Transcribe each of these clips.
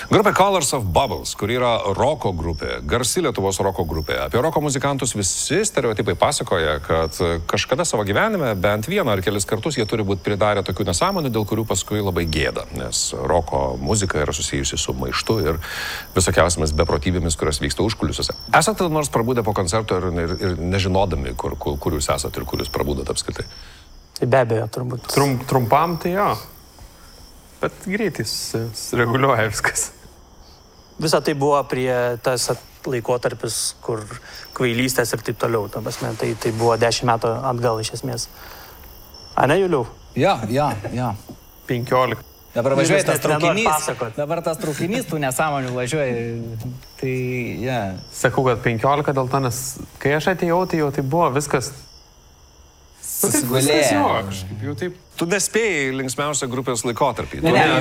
Grupė Colors of Bubbles, kur yra roko grupė, garsi Lietuvos roko grupė. Apie roko muzikantus visi stereotipai pasakoja, kad kažkada savo gyvenime bent vieną ar kelis kartus jie turi būti pridarę tokių nesąmonių, dėl kurių paskui labai gėda, nes roko muzika yra susijusi su maištu ir visokiausiamis beprotybėmis, kurios vyksta užkulisiuose. Esate nors prabudę po koncerto ir nežinodami, kur jūs esate ir kur jūs prabudot apskritai? Tai be abejo, turbūt. Trumpam tai jo. Bet greitai reguliuoja viskas. Visa tai buvo prie tas laikotarpis, kur kvailystės ir taip toliau. Tai buvo 10 metų atgal iš esmės. A ne, Juliau? Jo. 15. Dabar važiuoja tas traukinys. Dabar tas traukinys, tu nesąmonių važiuoji. Tai, Sakau, kad 15 dėl to, nes kai aš atėjau, tai jau tai buvo viskas... Susigulėję. Kažkaip jau taip... Tu nespėjai linksmiausią grupės laikotarpį.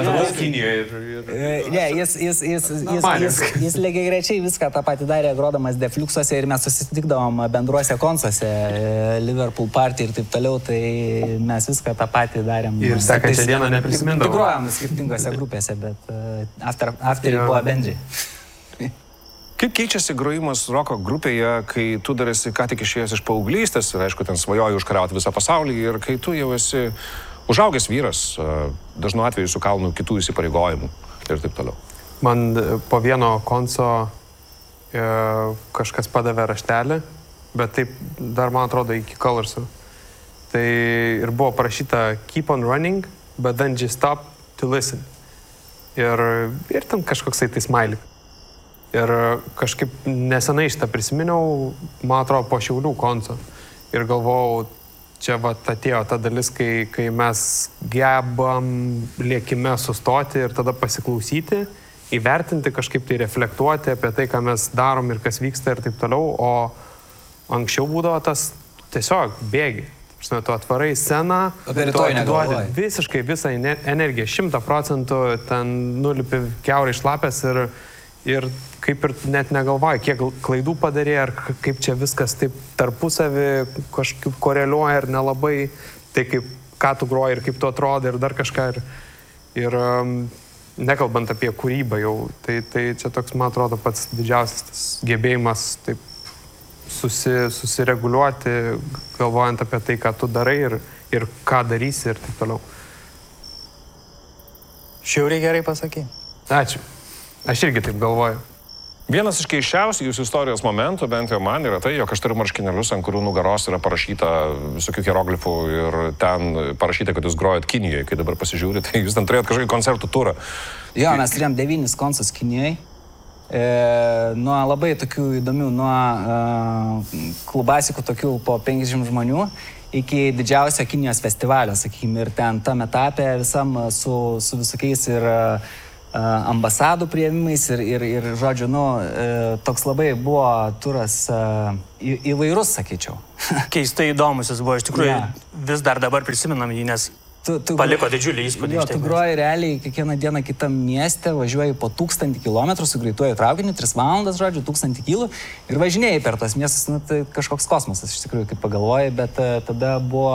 Jis lygiai grečiai viską tą patį darė, grodamas Defluxuose ir mes susitikdavom bendruose koncertuose, Liverpool Party ir taip toliau, tai mes viską tą patį darėm. Ir sekančią dieną neprisimindavom. Tik grojom skirtingose grupėse, bet afterį buvo bendri. Kaip keičiasi grojimas roko grupėje, kai tu dar esi ką tik išėjęs iš paauglystės ir, aišku, ten svajoji užkariauti visą pasaulį ir kai tu jau esi užaugęs vyras, dažnu atveju su kalnu kitų įsipareigojimų ir taip toliau? Man po vieno konco kažkas padavė raštelį, bet taip dar, man atrodo, iki Colorsų. Tai ir buvo parašyta Keep on running, but then just stop to listen. Ir ten kažkoksai tai smailik. Ir kažkaip nesenai šitą prisiminiau, man atrodo, po Šiaulių konco. Ir galvojau, čia atėjo ta dalis, kai mes gebam liekime sustoti ir tada pasiklausyti, įvertinti, kažkaip tai reflektuoti apie tai, ką mes darom ir kas vyksta ir taip toliau. O anksčiau būdavo tas tiesiog bėgi. Tu atvarai sceną, tu atiduodi visiškai visą energiją, 100%, ten nulipi kiaurai šlapės ir kaip ir net negalvoji, kiek klaidų padarė, ar kaip čia viskas taip tarpusavį kažkaip koreliuoja ir nelabai, tai kaip ką tu groji ir kaip tu atrodai ir dar kažką. Ir nekalbant apie kūrybą jau, tai čia toks, man atrodo, pats didžiausias tas gebėjimas taip susireguliuoti, galvojant apie tai, ką tu darai ir ką darysi ir taip toliau. Šiauriai gerai pasakė. Ačiū. Aš irgi taip galvoju. Vienas iš keisčiausių jūsų istorijos momentų, bent jau man, yra tai, jog aš turiu marškinėlius, ant kurių nugaros yra parašyta visokių hieroglifų ir ten parašyta, kad jūs grojat Kinijoje, kai dabar pasižiūrite, tai jūs ten turėjot kažkokį koncertų turą. Jo, mes turėjom 9 koncertus Kinijoje. Nuo labai tokių įdomių, nuo klubasikų tokių po 50 žmonių iki didžiausio Kinijos festivalio, sakykime, ir ten tam etape visam su visokiais ir ambasadų priėmimais ir žodžiu, toks labai buvo turas įvairus, sakyčiau. Keistai įdomus jis buvo, iš tikrųjų, vis dar dabar prisimenam jį, nes paliko didžiulį įspūdį. Jo, tu groji realiai kiekvieną dieną kitam mieste, važiuoji po 1000 kilometrų su greituoju traukiniu, 3 valandas, žodžiu, 1000 kilų ir važinėjai per tos miestus, tai kažkoks kosmosas, iš tikrųjų, kaip pagalvoji, bet tada buvo...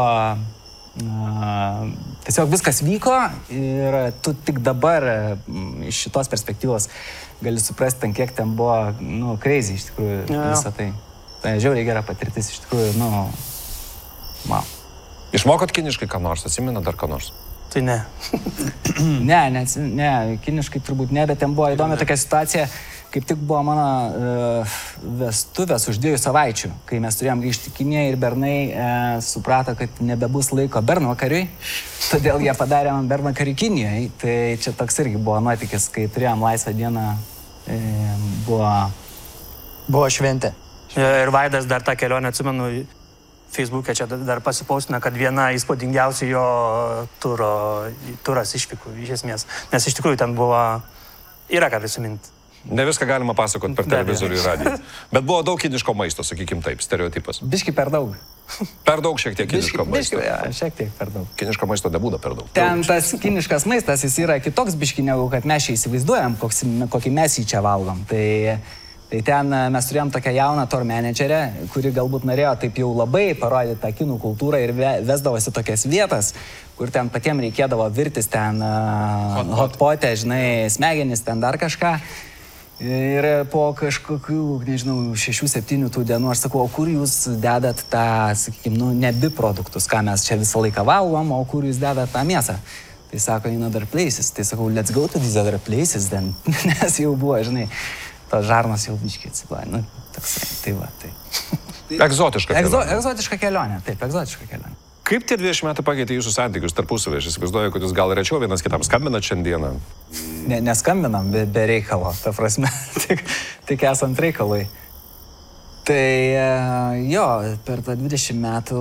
tiesiog viskas vyko ir tu tik dabar iš šitos perspektyvos gali suprasti, kiek ten buvo, crazy iš tikrųjų visą tai. Tai žiauriai gera patirtis iš tikrųjų, wow. Išmokot kiniškai ką nors, atsimena dar ką nors? Tai ne. Ne, kiniškai turbūt ne, bet ten buvo įdomi tokia situacija, kaip tik buvo mano vestuvės už 2 savaičių, kai mes turėjom grįžti į Kiniją ir bernai suprato, kad nebebus laiko bernvakariui, todėl jie padarė man bernvakarį Kinijoje. Tai čia toks irgi buvo nuotykis, kai turėjom laisvą dieną, buvo šventė. Ir Vaidas dar tą kelionę, atsimenu, Facebook'e čia dar pasipaustina, kad viena įspūdingiausių jo turas išvykų, iš esmės. Nes iš tikrųjų ten yra ką prisiminti. Ne viską galima pasakoti per televizorių ir radiją. Bet buvo daug kiniško maisto, sakykim taip, stereotipas. Biški per daug. Per daug šiek tiek kiniško maisto. Šiek tiek per daug. Kiniško maisto nebūna per daug. Ten tas kiniškas maistas, jis yra kitoks biški negu kad mes čia įsivaizduojam, kokį mes jį čia valgom. Tai Tai ten mes turėjom tokią jauną tour managerę, kuri galbūt norėjo taip jau labai parodyti tą kinų kultūrą ir vesdavosi tokias vietas, kur ten patiems reikėdavo virtis ten hotpotę, žinai, smegenis, ten dar kažką. Ir po kažkokių, nežinau, 6-7 tų dienų aš sakau, o kur jūs dedat tą, sakykime, nebi produktus, ką mes čia visą laiką valgom, o kur jūs dedat tą mėsą? Tai sako, in other places. Tai sakau, let's go to these other places, then. Nes jau buvo, žinai, tos žarnos jau biškiai atsibavė. Nu, toksai, tai va, tai. Egzotiška kelionė. Egzotiška kelionė, taip, egzotiška kelionė. Kaip tie 20 metų pakeitė jūsų santykius tarpusavį? Aš įsivaizduoju, kad jūs gal rečiau vienas kitam skambinat šiandieną. Neskambinam be reikalo, ta prasme, tik esant reikalui. Tai jo, per tą 20 metų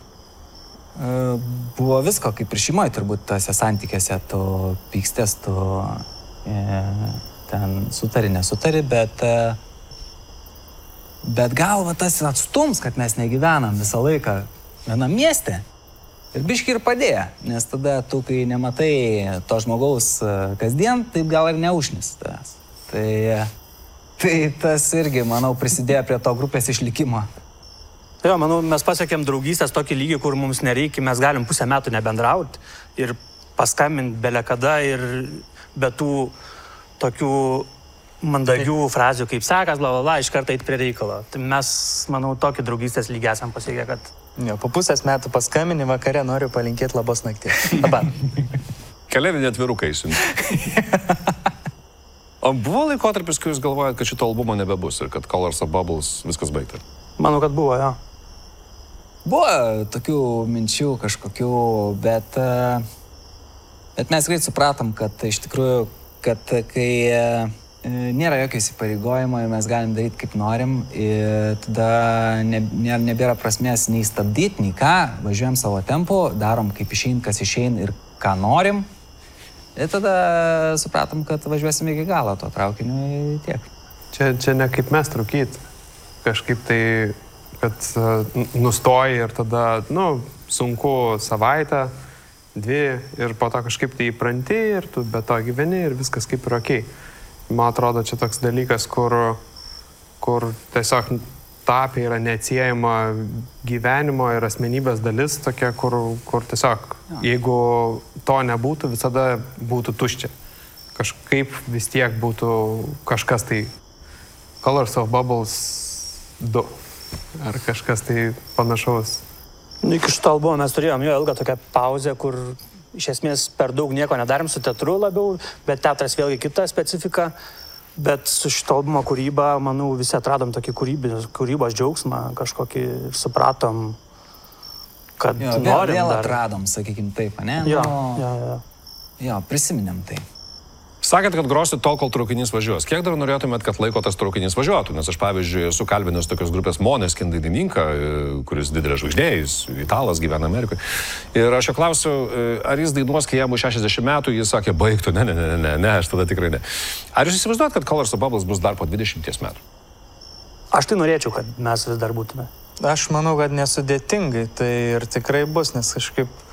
buvo visko, kaip ir šeimoje turbūt tose santykiuose, tu pykstės, tu ten sutari, nesutari, bet gal va tas atstums, kad mes negyvenam visą laiką vienam mieste. Ir biški ir padėjo, nes tada tu, kai nematai to žmogaus kasdien, taip gal ir neužnis tavęs. Tai tas irgi, manau, prisidėjo prie to grupės išlikimo. Jo, manau, mes pasiekėm draugystės tokį lygį, kur mums nereikia, mes galim pusę metų nebendrauti ir paskambinti bele kada ir be tų tokių mandagių frazių, kaip sekas, bla, iš karto eiti prie reikalo. Tai mes, manau, tokį draugystės lygį esam pasiekę, kad... Jo, po pusės metų paskambini, vakare noriu palinkėti labos nakties. Labą. Kalėdinį atviruką įsiunti. O buvo laikotarpis, kai jūs galvojat, kad šito albumo nebebus ir kad Colors of Bubbles viskas baigta? Manau, kad buvo, jo. Buvo tokių minčių kažkokių, bet mes greit supratom, kad iš tikrųjų, kad kai nėra jokio įsipareigojimo ir mes galim daryti kaip norim, ir tada nebėra prasmės nei stabdyti, nei ką, važiuojam savo tempu, darom kaip išein, kas išein ir ką norim. Ir tada supratom, kad važiuosim iki galo to traukiniu tiek. Čia ne kaip mes traukyt. Kažkaip tai, kad nustoji ir tada, sunku savaitę, 2 ir po to kažkaip tai įpranti ir tu be to gyveni ir viskas kaip ir okei. Man atrodo, čia toks dalykas, kur tiesiog tapė yra neatsiejama gyvenimo ir asmenybės dalis, tokia, kur tiesiog, jeigu to nebūtų, visada būtų tuščia. Kažkaip vis tiek būtų kažkas tai Colors of Bubbles 2 ar kažkas tai panašaus. Iki šito albumo mes turėjom jo ilgą tokią pauzę, kur iš esmės per daug nieko nedarėm su teatru labiau, bet teatras vėlgi kita specifika. Bet su šito albumo kūryba, manau, visi atradom tokį kūrybos džiaugsmą, kažkokį supratom, kad norim vėl dar. Atradom, sakykim taip, ne? Jo, prisiminėm tai. Sakėt, kad grosit tol, kol traukinys važiuos. Kiek dar norėtumėt, kad laiko tas traukinys važiuotų? Nes aš, pavyzdžiui, esu kalbinęs tokios grupės Måneskin dainininką, kuris didelė žvaigždė, jis italas, gyvena Amerikoje. Ir aš jo klausiu, ar jis dainuos, kai jam 60 metų, jis sakė, baigtų, ne, aš tada tikrai ne. Ar jūs įsivaizduojat, kad Colors of Bubbles bus dar po 20 metų? Aš tai norėčiau, kad mes vis dar būtume. Aš manau, kad nesudėtingai tai ir tikrai bus, nes kažkaip